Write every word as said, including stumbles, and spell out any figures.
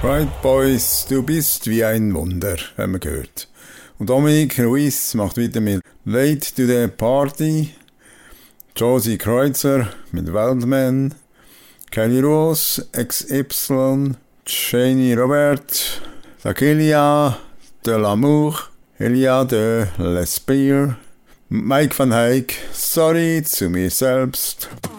Right Boys, du bist wie ein Wunder, haben wir gehört. Und Dominic Ruiz macht weiter mit Late to the Party, Josie Kreuzer mit Wildman, Kelly Rose, X Y, Shani Robert, Lakelia de l'Amour, Elia de L'Espire, Mike van Eyck, Sorry zu mir selbst.